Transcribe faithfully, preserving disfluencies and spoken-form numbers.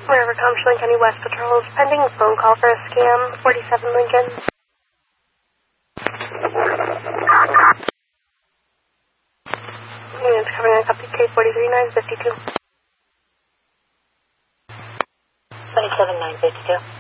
Wherever Comshling County West Patrol is pending a phone call for a scam, forty-seven Lincoln. Units covering a copy K forty-three nine fifty-two. twenty-seven nine fifty-two.